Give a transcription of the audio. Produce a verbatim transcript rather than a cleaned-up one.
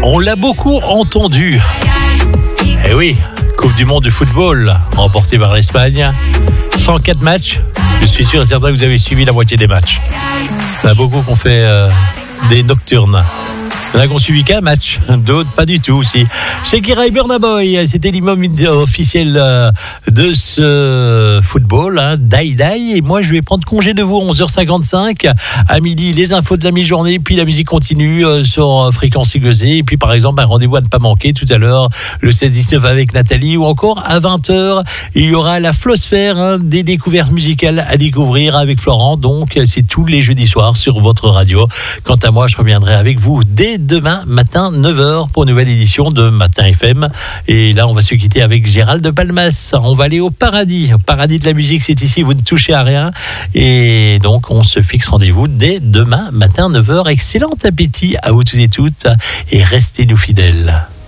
On l'a beaucoup entendu. Eh oui, Coupe du Monde de football, remportée par l'Espagne. cent quatre matchs. Je suis sûr et certain que vous avez suivi la moitié des matchs. Il y en a beaucoup qui ont fait euh, des nocturnes. Il y en a qui ont suivi qu'un match, d'autres pas du tout aussi. Shakira et Burna Boy, c'était l'hymne officiel de ce football, hein, Die Die. Et moi, je vais prendre congé de vous, onze heures cinquante-cinq. À midi, les infos de la mi-journée, puis la musique continue euh, sur Fréquence Ygosée. Et puis, par exemple, un rendez-vous à ne pas manquer tout à l'heure, le seize dix-neuf avec Nathalie. Ou encore, à vingt heures, il y aura la Flosphère, hein, des découvertes musicales à découvrir avec Florent. Donc, c'est tous les jeudis soirs sur votre radio. Quant à moi, je reviendrai avec vous dès demain matin neuf heures pour une nouvelle édition de Matin F M. Et là, on va se quitter avec Gérald de Palmas. On va aller au paradis. Au paradis de la musique, c'est ici, vous ne touchez à rien. Et donc, on se fixe rendez-vous dès demain matin neuf heures. Excellent appétit à vous tous et toutes et restez-nous fidèles.